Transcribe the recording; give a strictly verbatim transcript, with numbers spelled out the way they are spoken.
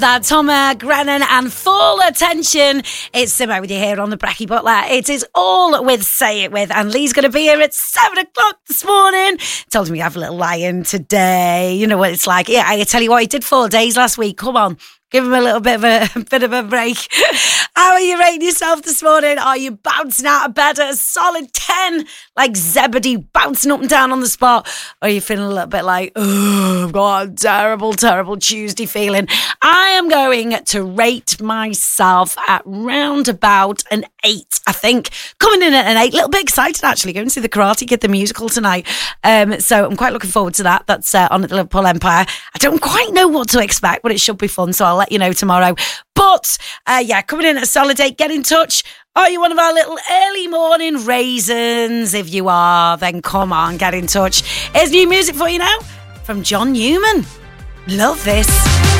That's Homer Grennan and Full Attention. It's Simo with you here on the Bracky Butler. It is all with Say It With, and Lee's going to be here at seven o'clock this morning. Told me we have a little lie-in today. You know what it's like. Yeah, I tell you what, he did four days last week. Come on. Give him a little bit of a, a bit of a break. How are you rating yourself this morning? Are you bouncing out of bed at a solid ten, like Zebedee, bouncing up and down on the spot? Or are you feeling a little bit like, oh, I've got a terrible, terrible Tuesday feeling? I am going to rate myself at round about an eight, I think. Coming in at an eight. A little bit excited, actually. Going to see the Karate Kid, the musical tonight. Um, so I'm quite looking forward to that. That's uh, on at the Liverpool Empire. I don't quite know what to expect, but it should be fun. So I'll let you know tomorrow. But uh, yeah, coming in at a solid eight, get in touch. Are you one of our little early morning raisins? If you are, then come on, get in touch. Here's new music for you now from John Newman. Love this.